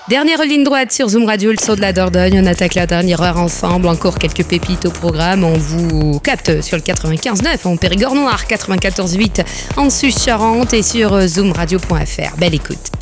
Dernière ligne droite sur Zoom Radio, le son de la Dordogne. On attaque la dernière heure ensemble. Encore quelques pépites au programme. On vous capte sur le 95.9 en Périgord Noir, 94.8 en Suisse-Charente et sur zoomradio.fr. Belle écoute.